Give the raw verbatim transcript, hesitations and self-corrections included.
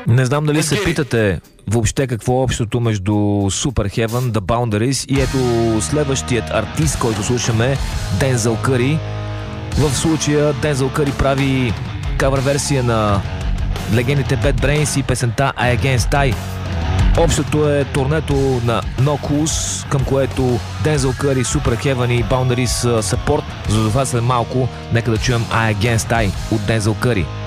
Не знам дали се питате въобще какво е общото между Super Heaven, The Boundaries и ето следващият артист, който слушаме, Дензел Къри. В случая Дензел Къри прави кавър версия на легендите Bad Brains и песента I Against I. Общото е турнето на No Cools, към което Дензел Къри, Super Heaven и Boundaries са порт. За това след малко нека да чуем I Against I от Дензел Къри.